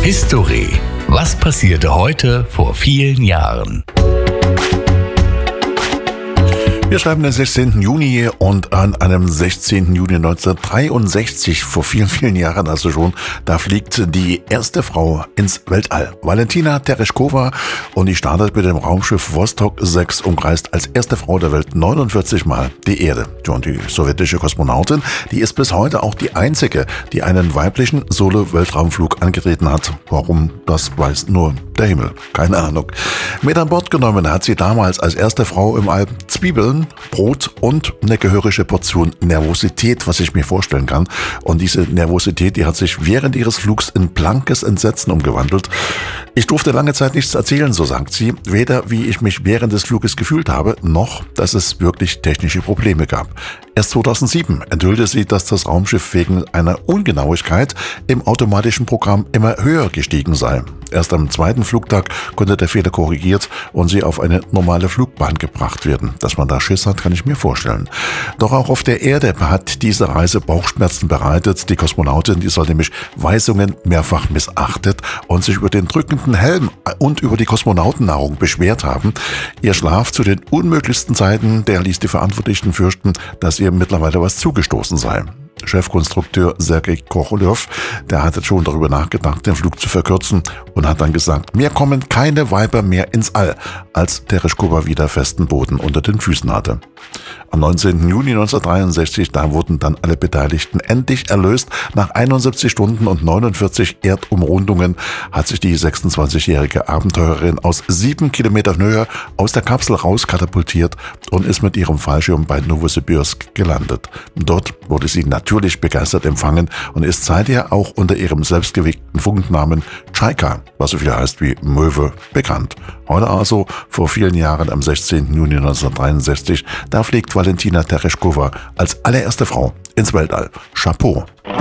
History. Was passierte heute vor vielen Jahren? Wir schreiben den 16. Juni und an einem 16. Juni 1963, vor vielen, vielen Jahren also schon, da fliegt die erste Frau ins Weltall. Valentina Tereshkova, und die startet mit dem Raumschiff Vostok 6, umkreist als erste Frau der Welt 49 Mal die Erde. Und die sowjetische Kosmonautin, die ist bis heute auch die einzige, die einen weiblichen Solo-Weltraumflug angetreten hat. Warum, das weiß nur der Himmel. Keine Ahnung. Mit an Bord genommen hat sie damals als erste Frau im All Zwiebeln, Brot und eine gehörige Portion Nervosität, was ich mir vorstellen kann. Und diese Nervosität, die hat sich während ihres Flugs in blankes Entsetzen umgewandelt. Ich durfte lange Zeit nichts erzählen, so sagt sie, weder wie ich mich während des Fluges gefühlt habe, noch dass es wirklich technische Probleme gab. Erst 2007 enthüllte sie, dass das Raumschiff wegen einer Ungenauigkeit im automatischen Programm immer höher gestiegen sei. Erst am zweiten Flugtag konnte der Fehler korrigiert und sie auf eine normale Flugbahn gebracht werden. Dass man da Schiss hat, kann ich mir vorstellen. Doch auch auf der Erde hat diese Reise Bauchschmerzen bereitet. Die Kosmonautin, die soll nämlich Weisungen mehrfach missachtet und sich über den drückenden Helm und über die Kosmonautennahrung beschwert haben. Ihr Schlaf zu den unmöglichsten Zeiten, der ließ die Verantwortlichen fürchten, dass ihr mittlerweile was zugestoßen sei. Chefkonstrukteur Sergei Korolev, der hatte schon darüber nachgedacht, den Flug zu verkürzen, und hat dann gesagt, mir kommen keine Weiber mehr ins All, als Tereshkova wieder festen Boden unter den Füßen hatte. Am 19. Juni 1963, da wurden dann alle Beteiligten endlich erlöst. Nach 71 Stunden und 49 Erdumrundungen hat sich die 26-jährige Abenteurerin aus 7 Kilometern Höhe aus der Kapsel rauskatapultiert und ist mit ihrem Fallschirm bei Novosibirsk gelandet. Dort wurde sie natürlich begeistert empfangen und ist seither auch unter ihrem selbstgewählten Funknamen Tschaika, was so viel heißt wie Möwe, bekannt. Heute also, vor vielen Jahren, am 16. Juni 1963, da fliegt Valentina Tereshkova als allererste Frau ins Weltall. Chapeau!